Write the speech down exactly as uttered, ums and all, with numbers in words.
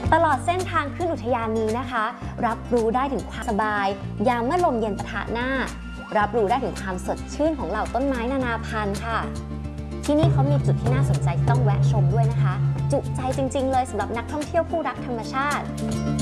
ตลอดเส้นทางขึ้นอุทยานนี้นะคะรับรู้ได้ถึงความสบายยามเมื่อลมเย็นปะทะหน้ารับรู้ได้ถึงความสดชื่นของเหล่าต้นไม้นานาพันธุ์ค่ะที่นี่เขามีจุดที่น่าสนใจที่ต้องแวะชมด้วยนะคะจุใจจริงๆเลยสำหรับนักท่องเที่ยวผู้รักธรรมชาติ